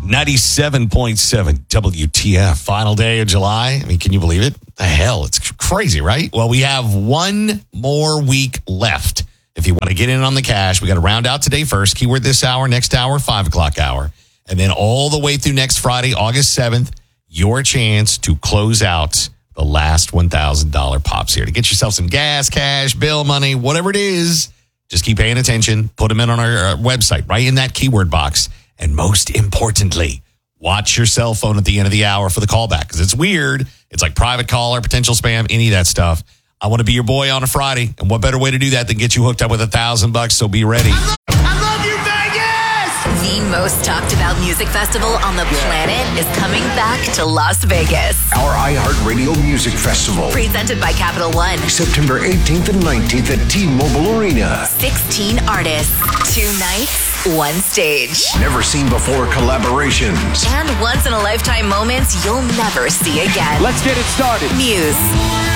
97.7 WTF. Final day of July. I mean, can you believe it? The hell, it's crazy, right? Well, we have one more week left. If you want to get in on the cash, we got to round out today first. Keyword this hour, next hour, 5 o'clock hour. And then all the way through next Friday, August 7th, your chance to close out the last $1,000 pops here. To get yourself some gas, cash, bill money, whatever it is, just keep paying attention. Put them in on our website, right in that keyword box. And most importantly, watch your cell phone at the end of the hour for the callback because it's weird. It's like private caller, potential spam, any of that stuff. I want to be your boy on a Friday. And what better way to do that than get you hooked up with $1,000? So be ready. I love you, Vegas! The most talked about music festival on the planet is coming back to Las Vegas. Our iHeartRadio Music Festival. Presented by Capital One. September 18th and 19th at T-Mobile Arena. 16 artists, 2 nights, 1 stage. Never seen before collaborations. And once in a lifetime moments you'll never see again. Let's get it started. Muse,